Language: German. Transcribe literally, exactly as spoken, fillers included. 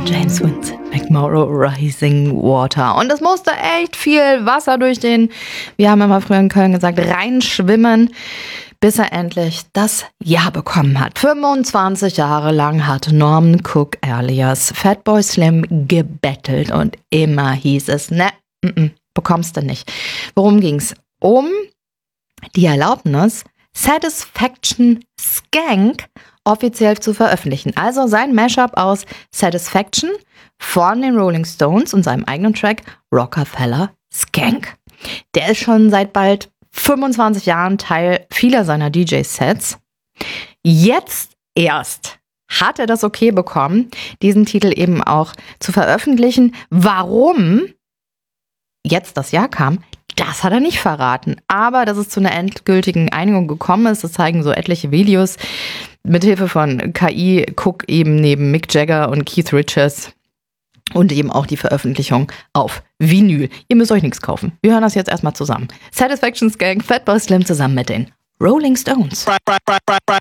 James Vincent McMorrow, Rising Water. Und es musste echt viel Wasser durch den, wir haben immer früher in Köln gesagt, reinschwimmen, bis er endlich das Ja bekommen hat. fünfundzwanzig Jahre lang hat Norman Cook alias Fatboy Slim gebettelt und immer hieß es, ne, n-n, bekommst du nicht. Worum ging's? Um die Erlaubnis, Satisfaction Skank offiziell zu veröffentlichen. Also sein Mashup aus Satisfaction von den Rolling Stones und seinem eigenen Track Rockefeller Skank. Der ist schon seit bald fünfundzwanzig Jahren Teil vieler seiner D J-Sets. Jetzt erst hat er das Okay bekommen, diesen Titel eben auch zu veröffentlichen. Warum jetzt das Jahr kam, das hat er nicht verraten. Aber dass es zu einer endgültigen Einigung gekommen ist, das zeigen so etliche Videos. Mithilfe von K I Cook eben neben Mick Jagger und Keith Richards und eben auch die Veröffentlichung auf Vinyl. Ihr müsst euch nichts kaufen. Wir hören das jetzt erstmal zusammen. Satisfaction Skank, Fatboy Slim zusammen mit den Rolling Stones. Right, right, right, right, right.